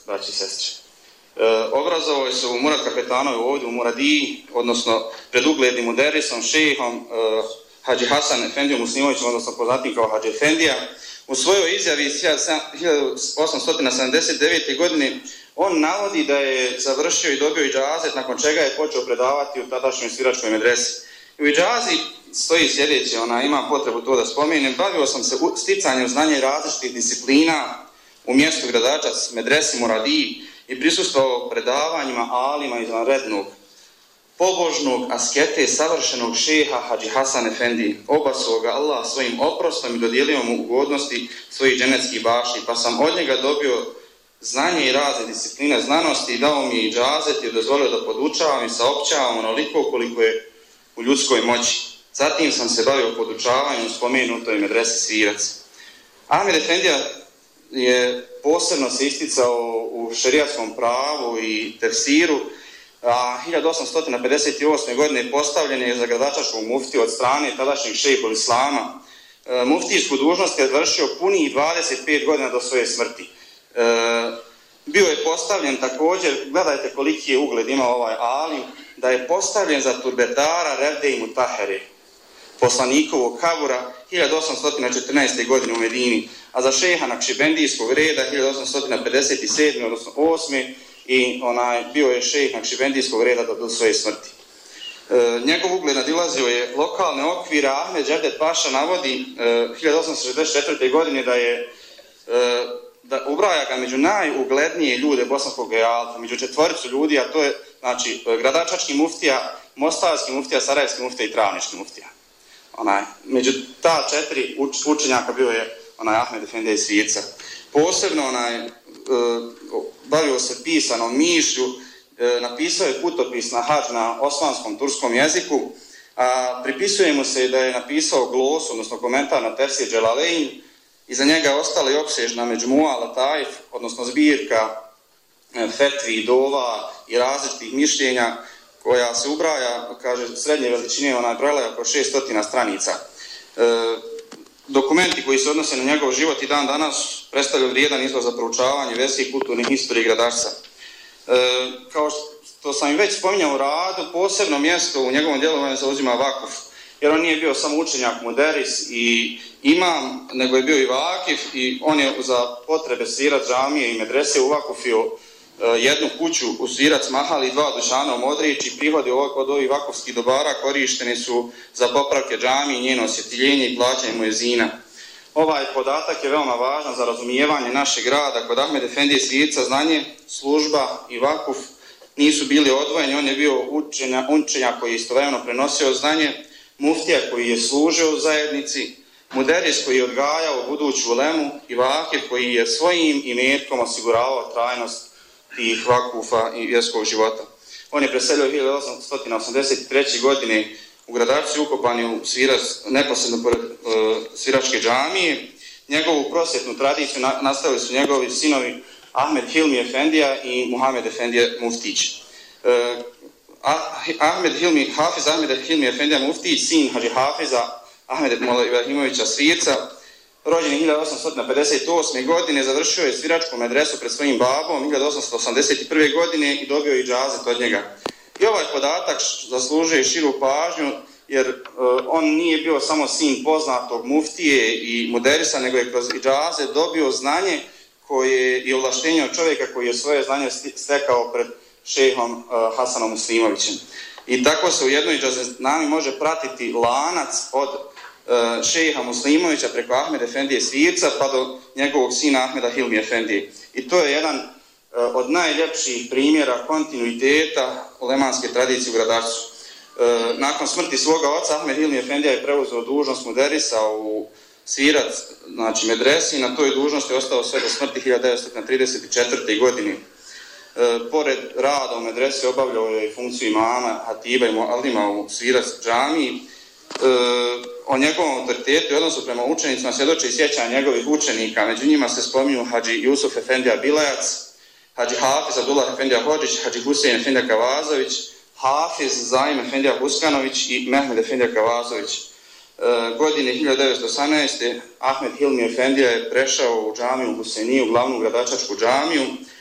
braći i sestre. Obrazovao se u Murad Kapetanovi ovdje u Muradiji, odnosno pred uglednim muderisom, šejhom Hadži Hasan Efendijom Muslimovićem, odnosno poznatim kao Hadži Efendija. U svojoj izjavi iz 1879. godine on navodi da je završio i dobio idžazet, nakon čega je počeo predavati u tadašnjoj sviračkoj medresi. I u idžazi stoji sljedeće, imam potrebu to da spomenem, bavio sam se sticanjem znanja i različitih disciplina u mjestu gradača medresi Muradiji i prisustvovao predavanjima alima izvanrednog, pobožnog, askete, savršenog šeha Hadži Hasan Efendi. Obasuo ga Allah svojim oprostom i dodijelio mu ugodnosti svojih dženetskih bašti, pa sam od njega dobio znanje i razne discipline znanosti i dao mi je idžazet i dozvolio da podučavam i saopćavam onoliko koliko je u ljudskoj moći. Zatim sam se bavio podučavanjem u spomenutoj medresi Svirac. Ahmed Efendija je posebno se isticao u šerijatskom pravu i tefsiru, a 1858. godine postavljen je za gradačačkog muftiju od strane tadašnjeg šejhul islama. Muftijsku dužnost je vršio punih 25 godina do svoje smrti. Bio je postavljen također, gledajte koliki je ugled imao ovaj alim, da je postavljen za turbetara Revde i Mutahere, poslanikovog kabura 1814. godine u Medini, a za šeha Nakšibendijskog reda 1857. odnosno 8. i bio je šejh Nakšibendijskog reda do svoje smrti. Njegov ugled nadilazio je lokalne okvire. Ahmed Dževdet Paša navodi 1864. godine da ubraja ga među najuglednije ljude bosanskog gejalta, među četvoricu ljudi, a to je gradačački muftija, mostarski muftija, sarajevski muftija i travnički muftija. Među ta 4 učenjaka bio je Ahmed Efendija iz Svirca. Posebno bavio se pisanom mišlju, napisao je putopis na hadž na osmanskom turskom jeziku, a pripisuje mu se da je napisao glosu, odnosno komentar na tefsir Dželalein. Iza njega je ostala i opsežna Međmua Lataif, odnosno zbirka fetvi, dova i različitih mišljenja, koja se ubraja, kaže, srednje veličine, brojala je oko 600 stranica. Dokumenti koji se odnose na njegov život i dan danas predstavljaju vrijedan izvor za proučavanje verskih kulturnih istorija gradačca. Kao što sam i već spominjao u radu, posebno mjesto u njegovom djelovanju zauzima vakuf, jer on nije bio samo učenjak, muderis i imam, nego je bio i vakif i on je za potrebe Svirac džamije i medrese uvakufio jednu kuću u Svirac Mahal i 2 dućana u Modrić i prihodi od ovih vakufskih dobara korišteni su za popravke džamije, njeno osvjetljenje i plaćanje muezina. Ovaj podatak je veoma važan za razumijevanje našeg rada. Kod Ahmed Efendije Svirca znanje, služba i vakuf nisu bili odvojeni. On je bio učenjak koji je istovremeno prenosio znanje, muftija koji je služio u zajednici, muderis koji je odgajao buduću ulemu i vakif koji je svojim imetkom osiguravao trajnost tih vakufa i vjerskog života. On je preselio 1883. godine u Gradačci, ukopani u Svirac, neposredno pored Sviračke džamije. Njegovu prosvjetnu tradiciju nastavili su njegovi sinovi Ahmed Hilmi Efendija i Muhammed Efendija Muftić. Hafiz Ahmed Hilmi Efendija Muftić, sin Hadži Hafiza Ahmed Mola Ibrahimovića Svirca, rođen 1858. godine, završio je sviračku medresu pred svojim babom 1881. godine i dobio idžazet od njega. I ovaj podatak zaslužuje širu pažnju, jer on nije bio samo sin poznatog muftije i muderisa, nego je kroz idžazet dobio znanje koje je ovlaštenje od čovjeka koji je svoje znanje stekao pred šejhom Hasanom Muslimovićem. I tako se u jednoj idžazetnami može pratiti lanac od šejha Muslimovića preko Ahmeda Efendije Svirca pa do njegovog sina Ahmeda Hilmi Efendije. I to je jedan od najljepših primjera kontinuiteta ulemanske tradicije u Gradačcu. Nakon smrti svoga oca Ahmed Hilmi Efendija je preuzeo dužnost muderisa u Svirac, znači medresi, i na toj dužnosti je ostao sve do smrti 1934. godine. Pored rada u medresi obavljao je funkciju imama, hatiba i muallima u Svirac džamiji. O njegovom autoritetu i odnosu prema učenicima svjedoči i sjećanje njegovih učenika. Među njima se spominju Hadži Jusuf Efendija Bilajac, Hadži Hafiz Abdullah Efendija Hodžić, Hadži Husein Efendija Kavazović, Hafiz Zaim Efendija Huskanović i Mehmed Efendija Kavazović. Godine 1918. Ahmed Hilmi Efendija je prešao u džamiju Huseiniju, glavnu gradačačku džamiju,